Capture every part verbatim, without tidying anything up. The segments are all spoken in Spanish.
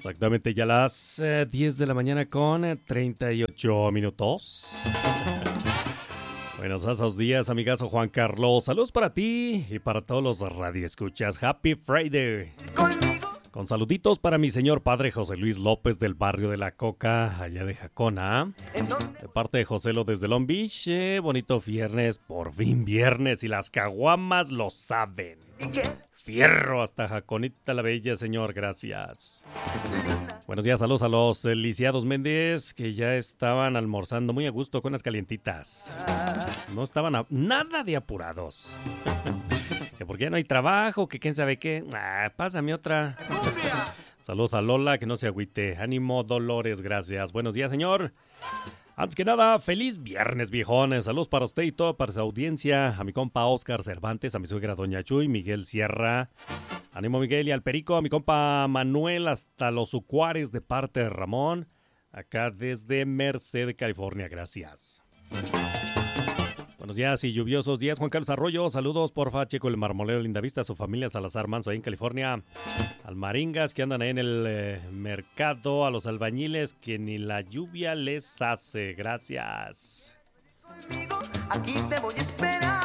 Exactamente, ya las eh, diez de la mañana con eh, treinta y ocho minutos. Buenos esos días, amigazo Juan Carlos. Saludos para ti y para todos los radioescuchas. Happy Friday. Con saluditos para mi señor padre José Luis López del barrio de La Coca, allá de Jacona. De parte de Joselo desde Long Beach. Eh, bonito viernes, por fin viernes y las caguamas lo saben. Fierro hasta Jaconita la Bella, señor, gracias. Buenos días, saludos a los lisiados Méndez que ya estaban almorzando muy a gusto con las calientitas. No estaban a, nada de apurados. Que porque ya no hay trabajo, que quién sabe qué. Ah, pásame otra. Saludos a Lola, que no se agüite. Ánimo, Dolores, gracias. Buenos días, señor. Antes que nada, feliz viernes, viejones. Saludos para usted y todo para su audiencia. A mi compa Oscar Cervantes, a mi suegra Doña Chuy, Miguel Sierra. Ánimo, Miguel, y al Perico, a mi compa Manuel, hasta los Ucuares de parte de Ramón. Acá desde Merced, California, gracias. Buenos días y lluviosos días, Juan Carlos Arroyo. Saludos, porfa, Checo el Marmolero Lindavista, a su familia Salazar Manso ahí en California. Al Maringas que andan ahí en el eh, mercado, a los albañiles que ni la lluvia les hace. Gracias. Aquí te voy a esperar.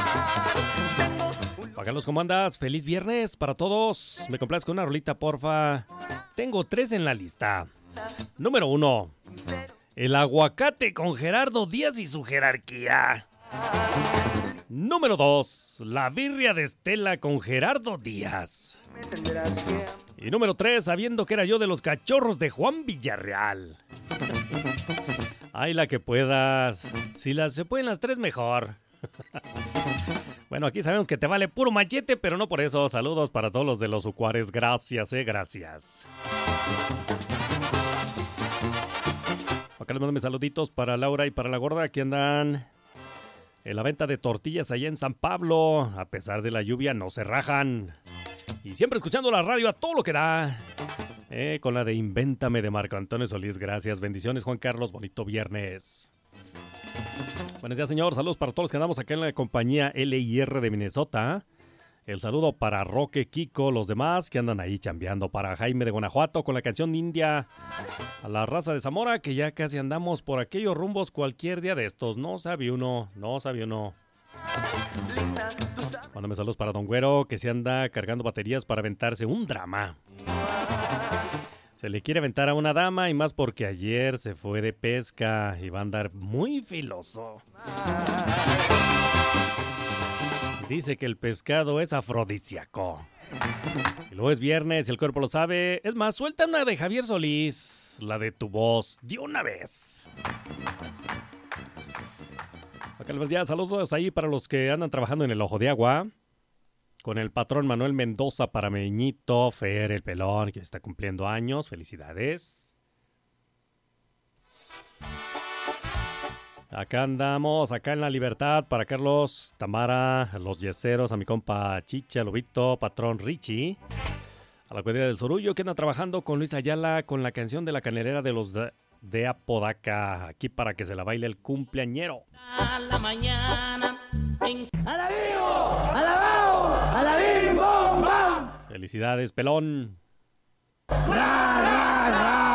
Juan Carlos, ¿cómo andas? Feliz viernes para todos. Me complaces con una rolita, porfa. Tengo tres en la lista. Número uno, el aguacate con Gerardo Díaz y su jerarquía. Número dos, la birria de Estela con Gerardo Díaz. Y número tres, sabiendo que era yo de los cachorros de Juan Villarreal. Ay, la que puedas. Si las se pueden las tres, mejor. Bueno, aquí sabemos que te vale puro machete, pero no por eso. Saludos para todos los de los Ucuares. Gracias, eh, gracias. Acá les mando mis saluditos para Laura y para la gorda que andan en la venta de tortillas allá en San Pablo. A pesar de la lluvia no se rajan. Y siempre escuchando la radio a todo lo que da. Eh, con la de Invéntame de Marco Antonio Solís. Gracias, bendiciones Juan Carlos, bonito viernes. Buenos días, señor. Saludos para todos los que andamos acá en la compañía L I R de Minnesota. El saludo para Roque, Kiko, los demás que andan ahí chambeando. Para Jaime de Guanajuato con la canción India. A la raza de Zamora que ya casi andamos por aquellos rumbos cualquier día de estos. No sabe uno, no sabe uno. Mándame saludos para Don Güero que se anda cargando baterías para aventarse un drama. Se le quiere aventar a una dama y más porque ayer se fue de pesca y va a andar muy filoso. Dice que el pescado es afrodisíaco. Y luego es viernes y el cuerpo lo sabe. Es más, suelta una de Javier Solís. La de Tu Voz. De una vez. Acá les días, saludos ahí para los que andan trabajando en el Ojo de Agua. Con el patrón Manuel Mendoza para Meñito, Fer, el pelón, que está cumpliendo años. Felicidades. Acá andamos, acá en La Libertad, para Carlos, Tamara, los yeseros, a mi compa Chicha, Lobito, patrón Richie, a la cuadrilla del Sorullo, que anda trabajando con Luis Ayala, con la canción de la canelera de los de, de Apodaca, aquí para que se la baile el cumpleañero. A la mañana, en... ¡A la vivo! ¡A la bao! ¡A la bim, bom, bam! Felicidades, pelón. ¡Ra, ra, ra!